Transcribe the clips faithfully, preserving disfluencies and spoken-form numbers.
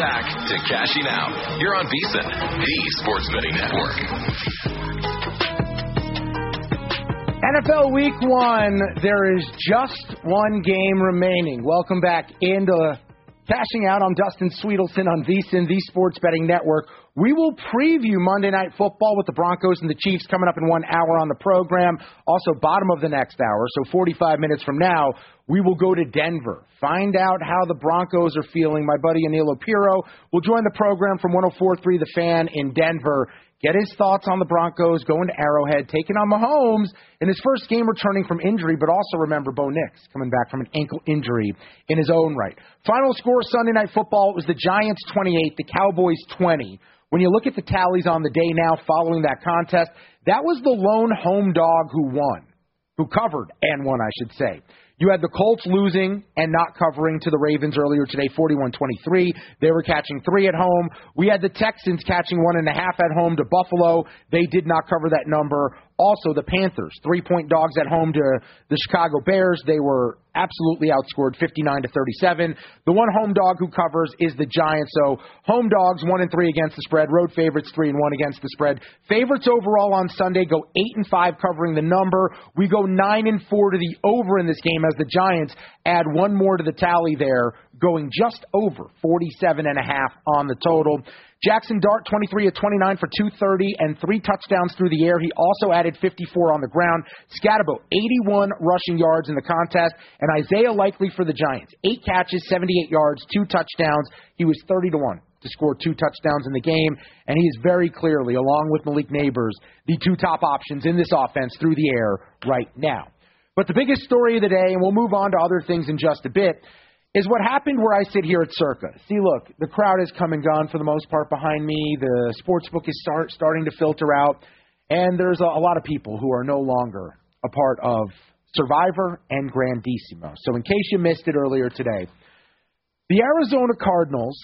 back to Cashing Out here on VSiN, the Sports Betting Network. N F L Week One, there is just one game remaining. Welcome back into Cashing Out. I'm Dustin Sweetelson on VSiN, the Sports Betting Network. We will preview Monday Night Football with the Broncos and the Chiefs coming up in one hour on the program. Also, bottom of the next hour, so forty-five minutes from now, we will go to Denver. Find out how the Broncos are feeling. My buddy Anilo Piro will join the program from one oh four point three The Fan in Denver. Get his thoughts on the Broncos going to Arrowhead, taking on Mahomes in his first game returning from injury, but also remember Bo Nix coming back from an ankle injury in his own right. Final score Sunday Night Football, it was the Giants twenty-eight, the Cowboys twenty. When you look at the tallies on the day now following that contest, that was the lone home dog who won, who covered and won, I should say. You had the Colts losing and not covering to the Ravens earlier today, forty-one twenty-three. They were catching three at home. We had the Texans catching one and a half at home to Buffalo. They did not cover that number. Also, the Panthers, three-point dogs at home to the Chicago Bears. They were absolutely outscored fifty-nine to thirty-seven. The one home dog who covers is the Giants. So home dogs, one and three against the spread. Road favorites, three and one against the spread. Favorites overall on Sunday go eight and five covering the number. We go nine and four to the over in this game as the Giants add one more to the tally there, going just over forty-seven and a half on the total. Jackson Dart, twenty-three of twenty-nine for two thirty and three touchdowns through the air. He also added fifty-four on the ground. Scatterbo, eighty-one rushing yards in the contest. And Isaiah Likely for the Giants, eight catches, seventy-eight yards, two touchdowns. He was thirty to one to score two touchdowns in the game. And he is very clearly, along with Malik Nabers, the two top options in this offense through the air right now. But the biggest story of the day, and we'll move on to other things in just a bit, is what happened where I sit here at Circa. See, look, the crowd has come and gone for the most part behind me. The sportsbook is start, starting to filter out, and there's a, a lot of people who are no longer a part of Survivor and Grandissimo. So in case you missed it earlier today, the Arizona Cardinals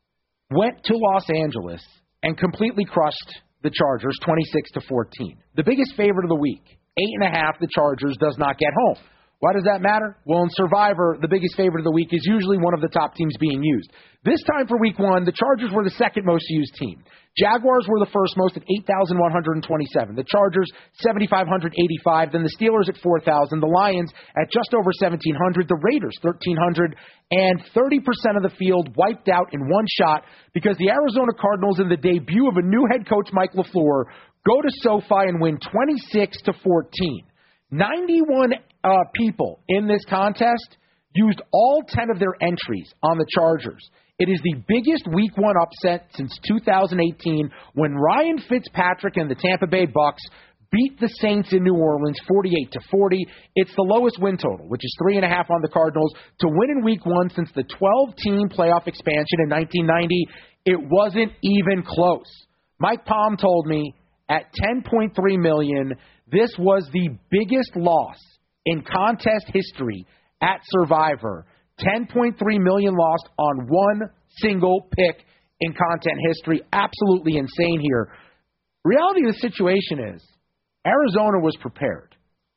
went to Los Angeles and completely crushed the Chargers twenty-six to fourteen. The biggest favorite of the week, eight and a half, the Chargers does not get home. Why does that matter? Well, in Survivor, the biggest favorite of the week is usually one of the top teams being used. This time for week one, the Chargers were the second most used team. Jaguars were the first most at eight thousand one hundred twenty-seven. The Chargers, seven thousand five hundred eighty-five. Then the Steelers at four thousand. The Lions at just over seventeen hundred. The Raiders, thirteen hundred. And thirty percent of the field wiped out in one shot because the Arizona Cardinals, in the debut of a new head coach, Mike LaFleur, go to SoFi and win twenty-six to fourteen. ninety-one uh, people in this contest used all ten of their entries on the Chargers. It is the biggest week one upset since two thousand eighteen when Ryan Fitzpatrick and the Tampa Bay Bucks beat the Saints in New Orleans forty-eight to forty. It's the lowest win total, which is three and a half on the Cardinals, to win in week one since the twelve-team playoff expansion in nineteen ninety. It wasn't even close. Mike Palm told me at ten point three million dollars, this was the biggest loss in contest history at Survivor. ten point three million dollars lost on one single pick in content history. Absolutely insane here. Reality of the situation is Arizona was prepared.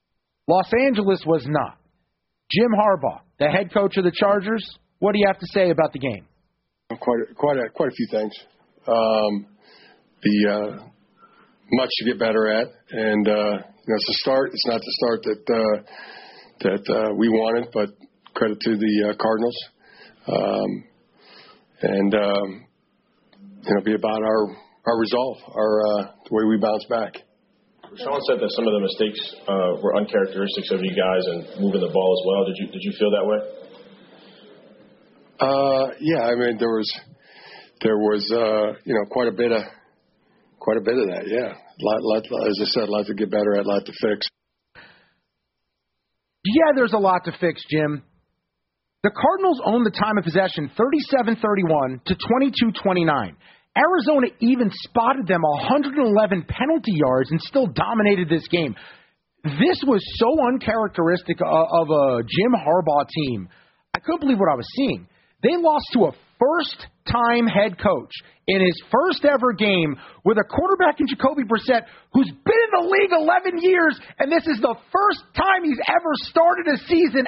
Los Angeles was not. Jim Harbaugh, the head coach of the Chargers, what do you have to say about the game? Quite a, quite a, quite a few things. Um, the uh, much to get better at, and uh, you know, it's a start. It's not the start that uh, that uh, we wanted, but credit to the uh, Cardinals, um, and um, you know, be about our our resolve, our uh, the way we bounce back. Sean said that some of the mistakes uh, were uncharacteristics of you guys and moving the ball as well. Did you did you feel that way? Uh, yeah, I mean there was there was uh, you know quite a bit of quite a bit of that. Yeah, lot, lot, as I said, a lot to get better at, a lot to fix. Yeah, there's a lot to fix, Jim. The Cardinals own the time of possession thirty-seven thirty-one to twenty-two twenty-nine. Arizona even spotted them one hundred eleven penalty yards and still dominated this game. This was so uncharacteristic of a Jim Harbaugh team. I couldn't believe what I was seeing. They lost to a first-time head coach in his first-ever game with a quarterback in Jacoby Brissett who's been in the league eleven years, and this is the first time he's ever started a season